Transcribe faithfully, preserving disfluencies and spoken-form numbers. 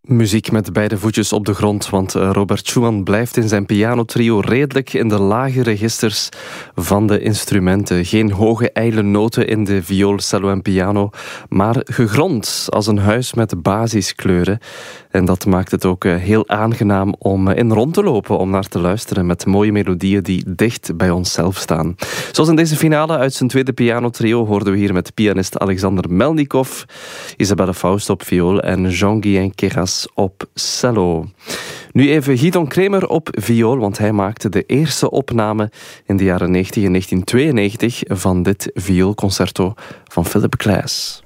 Muziek met beide voetjes op de grond, want Robert Schumann blijft in zijn pianotrio redelijk in de lage registers van de instrumenten. Geen hoge ijle noten in de viool, cello en piano, maar gegrond als een huis met basiskleuren. En dat maakt het ook heel aangenaam om in rond te lopen, om naar te luisteren met mooie melodieën die dicht bij onszelf staan. Zoals in deze finale uit zijn tweede pianotrio hoorden we hier met pianist Alexander Melnikov, Isabelle Faust op viool en Jean-Guyen Queyras op cello. Nu even Gidon Kremer op viool, want hij maakte de eerste opname in de jaren negentig, in negentien tweeënnegentig van dit vioolconcerto van Philip Glass.